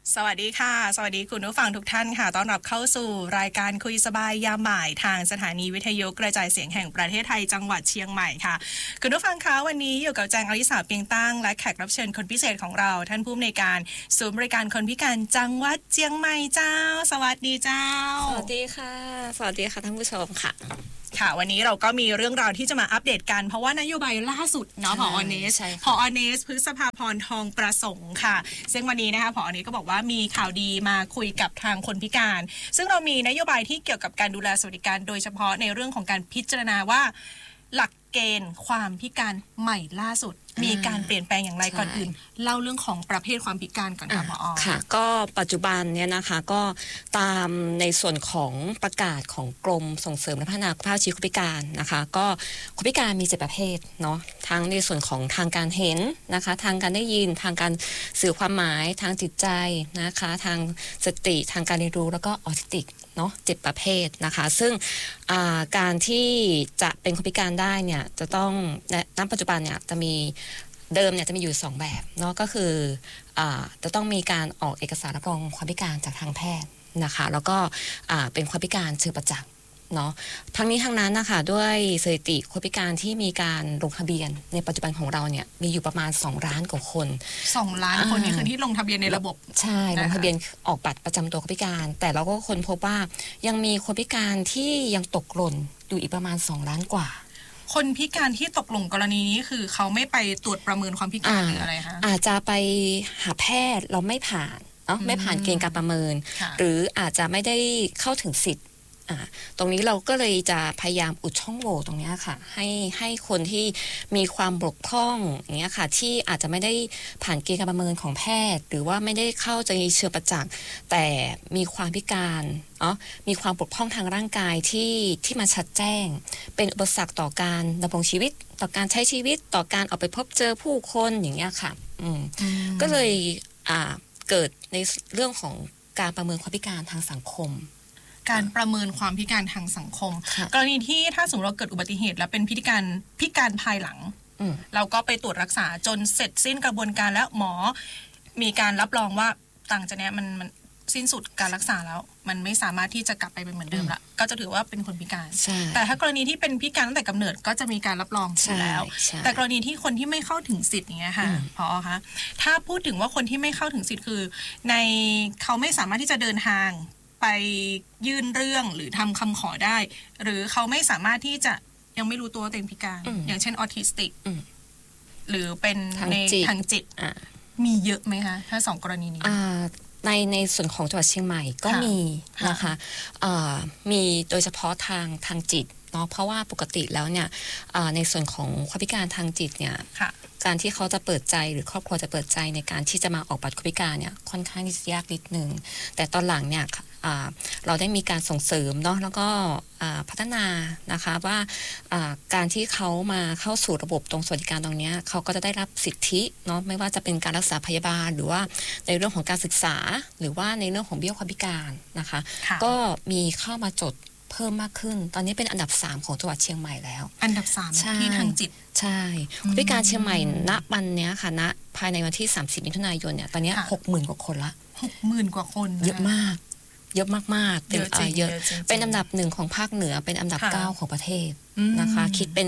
สวัสดีค่ะสวัสดีคุณผู้ฟังทุกท่านค่ะต้อนรับเข้าสู่รายการคุยสบายยามบ่ายทางสถานีวิทยุกระจายเสียงแห่งประเทศไทยจังหวัดเชียงใหม่ค่ะคุณผู้ฟังคะวันนี้อยู่กับแจงอลิสาเปียงตั้งและแขกรับเชิญคนพิเศษของเราท่านผู้อำนวยการศูนย์บริการคนพิการจังหวัดเชียงใหม่เจ้าสวัสดีเจ้าสวัสดีค่ะสวัสดีค่ะท่านผู้ชมค่ะค่ะวันนี้เราก็มีเรื่องราวที่จะมาอัปเดตกันเพราะว่านโยบายล่าสุดเนาะผอ.เนสพฤษภาพรทองประสงค์ค่ะซึ่งวันนี้นะคะผอ.เนสก็บอกว่ามีข่าวดีมาคุยกับทางคนพิการซึ่งเรามีนโยบายที่เกี่ยวกับการดูแลสวัสดิการโดยเฉพาะในเรื่องของการพิจารณาว่าหลักเกณฑ์ความพิการใหม่ล่าสุดมีการเปลี่ยนแปลงอย่างไรก่อนอื่นเล่าเรื่องของประเภทความพิการก่อนค่ะผอ. ค่ะก็ปัจจุบันเนี่ยนะคะก็ตามในส่วนของประกาศของกรมส่งเสริมและพัฒนาคุณภาพชีวิตคนพิการนะคะก็คนพิการมี7ประเภทเนาะทั้งในส่วนของทางการเห็นนะคะทางการได้ยินทางการสื่อความหมายทางจิตใจนะคะทางสติทางการเรียนรู้แล้วก็ออทิสติกเนาะ7ประเภทนะคะซึ่งการที่จะเป็นคนพิการได้เนี่ยจะต้องณปัจจุบันเนี่ยจะมีเดิมเนี่ยจะมีอยู่2แบบเนาะก็คือจะต้องมีการออกเอกสารรับรองความพิการจากทางแพทย์นะคะแล้วก็เป็นความพิการเชิงประจักษ์เนาะทั้งนี้ทั้งนั้นนะคะด้วยสถิติคนพิการที่มีการลงทะเบียนในปัจจุบันของเราเนี่ยมีอยู่ประมาณ2ล้านกว่าคน 2ล้านคนนี่คือที่ลงทะเบียนในระบบใช่ลงทะเบียนออกบัตรประจำตัวคนพิการแต่เราก็ค้นพบว่ายังมีคนพิการที่ยังตกหล่นอยู่อีกประมาณ2ล้านกว่าคนพิการที่ตกหล่นกรณีนี้คือเขาไม่ไปตรวจประเมินความพิการหรืออะไรคะอาจจะไปหาแพทย์เราไม่ผ่านไม่ผ่านเกณฑ์การประเมินหรืออาจจะไม่ได้เข้าถึงสิทธิ์ตรงนี้เราก็เลยจะพยายามอุดช่องโหว่ตรงนี้ค่ะให้คนที่มีความบกพร่องอย่างเงี้ยค่ะที่อาจจะไม่ได้ผ่านเกณฑ์การประเมินของแพทย์หรือว่าไม่ได้เข้าใจเชิงประจักษ์แต่มีความพิการมีความบกพร่องทางร่างกายที่มาชัดแจ้งเป็นอุปสรรคต่อการดำรงชีวิตต่อการใช้ชีวิตต่อการออกไปพบเจอผู้คนอย่างเงี้ยค่ะก็เลยเกิดในเรื่องของการประเมินความพิการทางสังคมการประเมินความพิการทางสังคมกรณีที่ถ้าสมมติเราเกิดอุบัติเหตุแล้วเป็นพิการภายหลังเราก็ไปตรวจรักษาจนเสร็จสิ้นกระบวนการแล้วหมอมีการรับรองว่าต่างจากนี้มันสิ้นสุดการรักษาแล้วมันไม่สามารถที่จะกลับไปเป็นเหมือนเดิมละก็จะถือว่าเป็นคนพิการแต่ถ้ากรณีที่เป็นพิการตั้งแต่กำเนิดก็จะมีการรับรองอยู่แล้วแต่กรณีที่คนที่ไม่เข้าถึงสิทธิ์อย่างเงี้ยค่ะพอคะถ้าพูดถึงว่าคนที่ไม่เข้าถึงสิทธิ์คือในเขาไม่สามารถที่จะเดินทางไปยื่นเรื่องหรือทำคำขอได้หรือเขาไม่สามารถที่จะยังไม่รู้ตัวตัวเองพิการอย่างเช่นออทิสติกหรือเป็นในทางจิตมีเยอะไหมคะถ้า2กรณีนี้ในส่วนของจังหวัดเชียงใหม่ก็มีนะคะมีโดยเฉพาะทางจิตเนาะเพราะว่าปกติแล้วเนี่ยในส่วนของความพิการทางจิตเนี่ยการที่เขาจะเปิดใจหรือครอบครัวจะเปิดใจในการที่จะมาออกบัตรคนพิการเนี่ยค่อนข้างที่จะยากนิดนึงแต่ตอนหลังเนี่ยเราได้มีการส่งเสริมเนาะแล้วก็พัฒนานะคะว่าการที่เขามาเข้าสู่ระบบตรงสวัสดิการตรงนี้เขาก็จะได้รับสิทธิเนาะไม่ว่าจะเป็นการรักษาพยาบาลหรือว่าในเรื่องของการศึกษาหรือว่าในเรื่องของเบี้ยความพิการนะคะก็มีเข้ามาจดเพิ่มมากขึ้นตอนนี้เป็นอันดับ3ของจังหวัดเชียงใหม่แล้วอันดับ3ที่ทางจิตใช่ผู้พิการเชียงใหม่ณวันนี้ค่ะณภายในวันที่30มิถุนายนเนี่ยตอนนี้ 60,000 กว่าคนละ 60,000 กว่าคนเยอะมากเยอะมากๆเป็นเยอะเป็นอันดับ1ของภาคเหนือเป็นอันดับ9ของประเทศนะคะคิดเป็น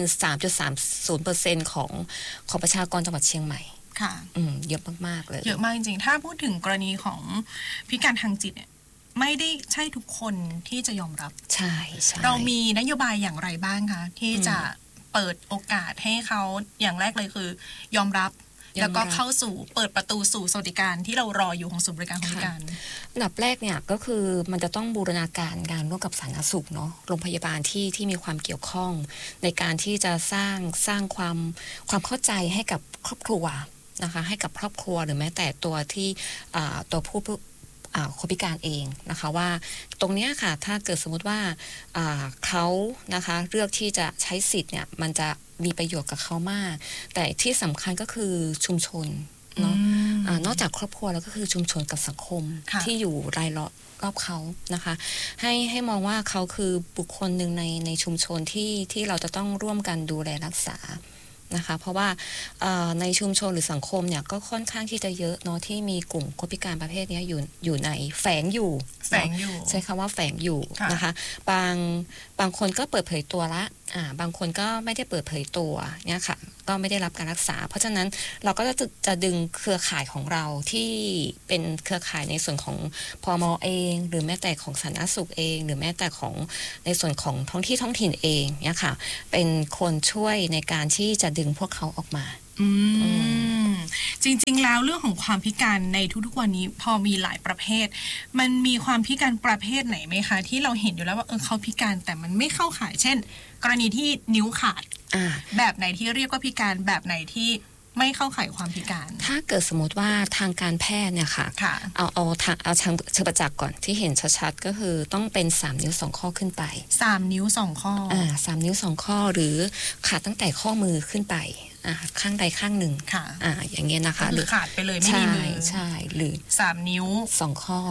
3.30% ของประชากรจังหวัดเชียงใหม่ค่ะเยอะมากๆเลยเยอะมากจริงๆถ้าพูดถึงกรณีของพิการทางจิตเนี่ยไม่ได้ใช่ทุกคนที่จะยอมรับใช่เรามีนโยบายอย่างไรบ้างคะที่จะเปิดโอกาสให้เขาอย่างแรกเลยคือยอมรับแล้วก็เข้าสู่เปิดประตูสู่สวัสดิการที่เรารออยู่ของศูนย์บริการคนพิการอันดับแรกเนี่ยก็คือมันจะต้องบูรณาการร่วมกับสาธารณสุขเนาะโรงพยาบาลที่มีความเกี่ยวข้องในการที่จะสร้างความเข้าใจให้กับครอบครัวนะคะให้กับครอบครัวหรือแม้แต่ตัวที่ตัวผู้คนพิการเองนะคะว่าตรงนี้ค่ะถ้าเกิดสมมติว่าเขานะคะเลือกที่จะใช้สิทธิ์เนี่ยมันจะมีประโยชน์กับเขามากแต่ที่สำคัญก็คือชุมชนเนาะนอกจากครอบครัวแล้วก็คือชุมชนกับสังคมที่อยู่รายรอบเขานะคะให้มองว่าเขาคือบุคคลหนึ่งในชุมชนที่เราจะต้องร่วมกันดูแลรักษานะคะเพราะว่าในชุมชนหรือสังคมเนี่ยก็ค่อนข้างที่จะเยอะเนาะที่มีกลุ่มคนพิการประเภทนี้อยู่ในแฝงอยู่ใช้คำว่าแฝงอยู่นะคะบางคนก็เปิดเผยตัวละบางคนก็ไม่ได้เปิดเผยตัวเนี่ยค่ะก็ไม่ได้รับการรักษาเพราะฉะนั้นเราก็จะดึงเครือข่ายของเราที่เป็นเครือข่ายในส่วนของพม.เองหรือแม้แต่ของสาธารณสุขเองหรือแม้แต่ของในส่วนของท้องถิ่นเองเนี่ยค่ะเป็นคนช่วยในการที่จะดึงพวกเขาออกมาจริงๆแล้วเรื่องของความพิการในทุกๆวันนี้พอมีหลายประเภทมันมีความพิการประเภทไหนไหมคะที่เราเห็นอยู่แล้วว่าเขาพิการแต่มันไม่เข้าข่ายเช่นกรณีที่นิ้วขาดแบบไหนที่เรียกว่าพิการแบบไหนที่ไม่เข้าข่ายความพิการถ้าเกิดสมมติว่าทางการแพทย์เนี่ยค่ะเอาทางเชิงประจักษ์ก่อนที่เห็นชัดๆก็คือต้องเป็น3นิ้ว2ข้อขึ้นไป 3นิ้ว2ข้อ 3นิ้ว2ข้อหรือขาดตั้งแต่ข้อมือขึ้นไปข้างใดข้างหนึ่งอย่างเงี้ยนะคะหรือขาดไปเลยไม่มีมือใช่หรือ 3นิ้ว 2ข้อ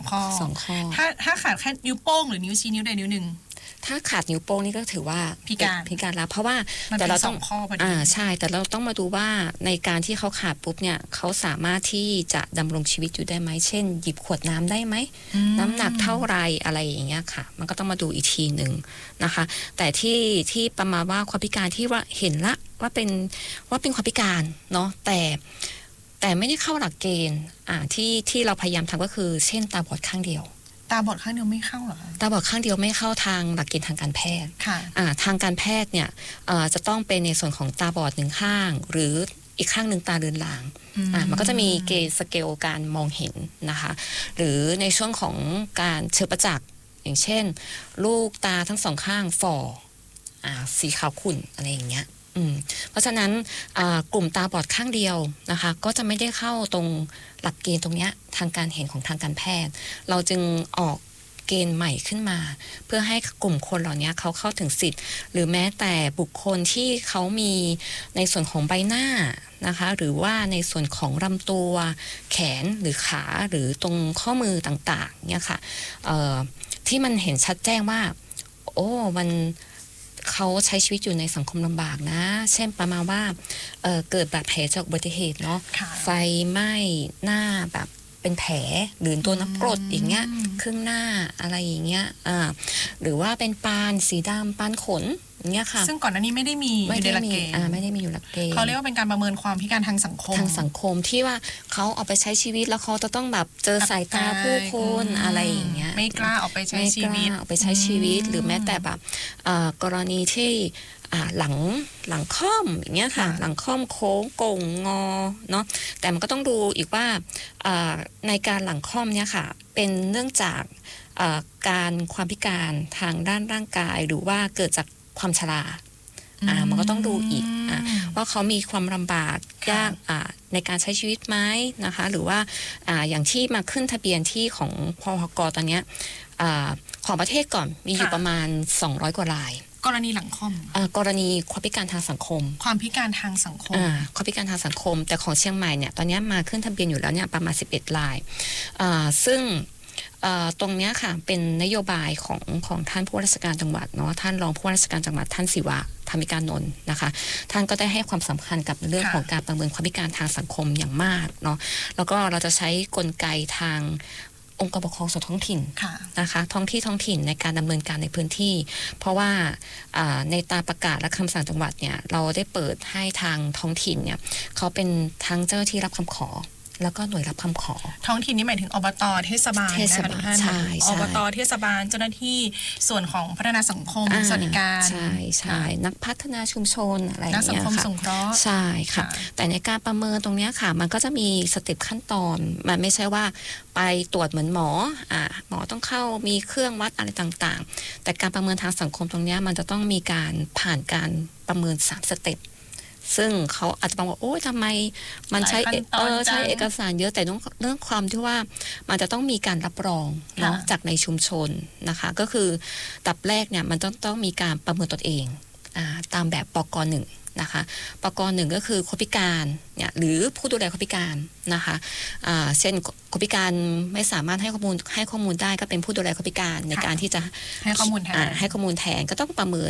2ข้อถ้าขาดแค่นิ้วโป้งหรือนิ้วชี้นิ้วใดนิ้วหนึ่งถ้าขาดนิ้วโป้งนี่ก็ถือว่าพิการแล้วเพราะว่าแต่เราต้องใช่แต่เราต้องมาดูว่าในการที่เขาขาดปุ๊บเนี่ยเขาสามารถที่จะดำรงชีวิตอยู่ได้ไหมเช่นหยิบขวดน้ำได้ไหมน้ำหนักเท่าไรอะไรอย่างเงี้ยค่ะมันก็ต้องมาดูอีกทีหนึ่งนะคะแต่ที่ประมาณว่าความพิการที่ว่าเห็นละว่าเป็นความพิการเนาะแต่ไม่ได้เข้าหลักเกณฑ์ที่เราพยายามทำก็คือเช่นตาบอดข้างเดียวตาบอดข้างเดียวไม่เข้าหรอตาบอดข้างเดียวไม่เข้าทางหลักเกณฑ์ทางการแพทย์ค่ะทางการแพทย์เนี่ยจะต้องเป็นในส่วนของตาบอด1ข้างหรืออีกข้างหนึ่งตาเรือนรางมันก็จะมีเกณฑ์สเกลการมองเห็นนะคะหรือในช่วงของการเชิงประจักษ์อย่างเช่นลูกตาทั้ง2ข้างฝ่อสีขาวขุ่นอะไรอย่างเงี้ยเพราะฉะนั้นกลุ่มตาบอดข้างเดียวนะคะก็จะไม่ได้เข้าตรงหลักเกณฑ์ตรงนี้ทางการเห็นของทางการแพทย์เราจึงออกเกณฑ์ใหม่ขึ้นมาเพื่อให้กลุ่มคนเหล่านี้เขาเข้าถึงสิทธิ์หรือแม้แต่บุคคลที่เขามีในส่วนของใบหน้านะคะหรือว่าในส่วนของลำตัวแขนหรือขาหรือตรงข้อมือต่างๆเนี่ยค่ะที่มันเห็นชัดแจ้งว่าโอ้มันเขาใช้ชีวิตอยู่ในสังคมลำบากนะเช่นประมาณว่าเกิดบาดแผลจากอุบัติเหตุเนาะไฟไหม้หน้าแบบเป็นแผลหรือตัวน้ำกรดอย่างเงี้ยครึ่งหน้าอะไรอย่างเงี้ยหรือว่าเป็นปานสีดำปานขนอย่างเงี้ยค่ะซึ่งก่อนหน้านี้ไม่ได้มีอยู่ในหลักเกณฑ์ไม่ได้มีอยู่หลักเกณฑ์เขาเรียกว่าเป็นการประเมินความพิการทางสังคมที่ว่าเขาออกไปใช้ชีวิตแล้วเขาจะต้องแบบเจอสายตาผู้คนอะไรอย่างเงี้ยไม่กล้าออกไปใช้ชีวิตหรือแม้แต่แบบกรณีที่หลังค่อมอย่างเงี้ยค่ะหลังค่อมโค้งโก่งงอเนาะแต่มันก็ต้องดูอีกว่าในการหลังค่อมเนี่ยค่ะเป็นเนื่องจากการความพิการทางด้านร่างกายหรือว่าเกิดจากความชรามันก็ต้องดูอีกว่าเขามีความลำบากยากในการใช้ชีวิตไหมนะคะหรือว่าอย่างที่มาขึ้นทะเบียนที่ของพหก.ตอนนี้ของประเทศก่อนมีอยู่ประมาณ200 กว่ารายกรณีหลังค่อมกรณีความพิการทางสังคมความพิการทางสังคมความพิการทางสังคมแต่ของเชียงใหม่เนี่ยตอนนี้มาขึ้นทะเบียนอยู่แล้วเนี่ยประมาณ11 รายซึ่งตรงนี้ค่ะเป็นนโยบายของท่านผู้ว่าราชการจังหวัดเนาะท่านรองผู้ว่าราชการจังหวัดท่านศิวะธรรมิกานนท์นะคะท่านก็ได้ให้ความสำคัญกับเรื่องของการประเมินความพิการทางสังคมอย่างมากเนาะแล้วก็เราจะใช้กลไกทางองค์กรปกครองส่วนท้องถิ่นนะคะท้องถิ่นในการดำเนินการในพื้นที่เพราะว่าในตามประกาศและคำสั่งจังหวัดเนี่ยเราได้เปิดให้ทางท้องถิ่นเนี่ยเขาเป็นทั้งเจ้าหน้าที่รับคำขอแล้วก็หน่วยรับคำขอท้องถิ่นนี่หมายถึงอบต.เทศบาลนะคะทุกท่านอบต.เทศบาลเจ้าหน้าที่ส่วนของพัฒนาสังคมสวัสดิการใช่นักพัฒนาชุมชนอะไรอย่างเงี้ยค่ะนักสังคมสงเคราะห์ใช่ค่ะแต่ในการประเมินตรงนี้ค่ะมันก็จะมีสเต็ปขั้นตอนมันไม่ใช่ว่าไปตรวจเหมือนหมอต้องเข้ามีเครื่องวัดอะไรต่างๆแต่การประเมินทางสังคมตรงนี้มันจะต้องมีการผ่านการประเมิน3 สเต็ปซึ่งเขาอาจจะบอกว่าโอ้ยทำไมมันใช้เอกสารเยอะแต่เรื่องความที่ว่ามันจะต้องมีการรับรองเนาะจากในชุมชนนะคะก็คือตับแรกเนี่ยมันต้องมีการประเมินตนเองตามแบบปก.1นะคะปก.1ก็คือคนพิการเนี่ยหรือผู้ดูแลคนพิการนะคะเช่นคนพิการไม่สามารถให้ข้อมูลได้ก็เป็นผู้ดูแลคนพิการในการที่จะให้ข้อมูลแทนก็ต้องประเมิน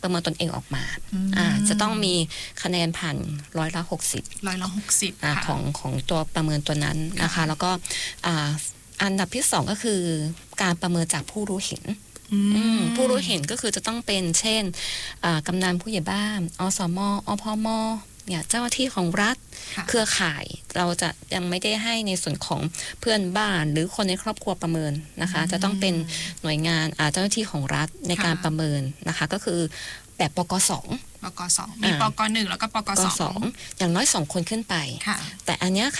ประเมินตนเองออกมาจะต้องมีคะแนนผ่าน60%ของตัวประเมินตัวนั้นนะคะแล้วก็อันดับที่2ก็คือการประเมินจากผู้รู้เห็นผู้รู้เห็นก็คือจะต้องเป็นเช่นกำนันผู้ใหญ่บ้านอสมอพมเนี่ยเจ้าหน้าที่ของรัฐเครือข่ายเราจะยังไม่ได้ให้ในส่วนของเพื่อนบ้านหรือคนในครอบครัวประเมินนะคะจะต้องเป็นหน่วยงานเจ้าหน้าที่ของรัฐในการประเมินนะคะก็คือแบบปก.2 มีปก.1แล้วก็ปก.2 อย่างน้อย2คนขึ้นไปแต่อันเนี้ยค่ะ